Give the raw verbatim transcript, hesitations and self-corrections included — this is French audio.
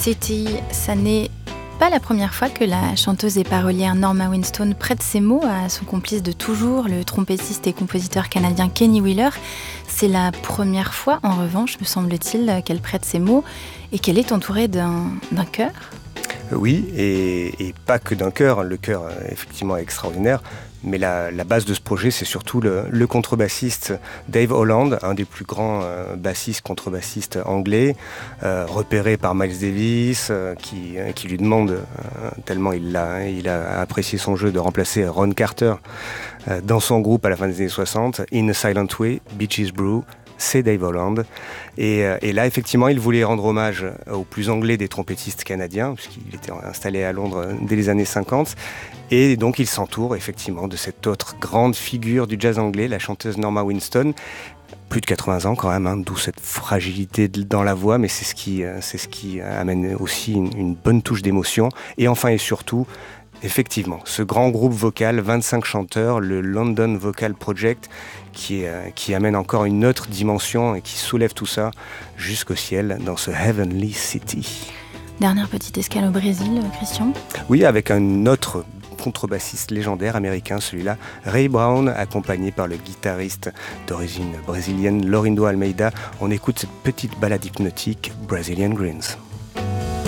City, ça n'est pas la première fois que la chanteuse et parolière Norma Winstone prête ses mots à son complice de toujours, le trompettiste et compositeur canadien Kenny Wheeler. C'est la première fois, en revanche, me semble-t-il, qu'elle prête ses mots et qu'elle est entourée d'un, d'un chœur. Oui, et, et pas que d'un chœur. Le chœur, effectivement, est extraordinaire. Mais la, la base de ce projet, c'est surtout le, le contrebassiste Dave Holland, un des plus grands euh, bassistes, contrebassistes anglais, euh, repéré par Miles Davis, euh, qui, euh, qui lui demande, euh, tellement il a, il a apprécié son jeu, de remplacer Ron Carter euh, dans son groupe à la fin des années soixante. In a Silent Way, Beaches Brew, c'est Dave Holland. Et, euh, et là, effectivement, il voulait rendre hommage au plus anglais des trompettistes canadiens, puisqu'il était installé à Londres dès les années cinquante. Et donc, il s'entoure effectivement de cette autre grande figure du jazz anglais, la chanteuse Norma Winstone. Plus de quatre-vingts ans quand même, hein, d'où cette fragilité dans la voix, mais c'est ce qui, euh, c'est ce qui amène aussi une, une bonne touche d'émotion. Et enfin et surtout, effectivement, ce grand groupe vocal, vingt-cinq chanteurs, le London Vocal Project, qui, est, euh, qui amène encore une autre dimension et qui soulève tout ça jusqu'au ciel dans ce Heavenly City. Dernière petite escale au Brésil, Christian. Oui, avec un autre contrebassiste légendaire américain, celui-là, Ray Brown, accompagné par le guitariste d'origine brésilienne Laurindo Almeida. On écoute cette petite ballade hypnotique, Brazilian Greens.